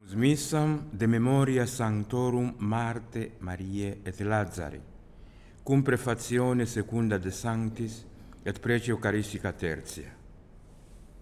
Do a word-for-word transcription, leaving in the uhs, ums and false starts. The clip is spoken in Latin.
Missam de memoria Sanctorum Marte, Mariae et Lazari, cum prefazione secunda de Sanctis et prece Eucharistica tertia.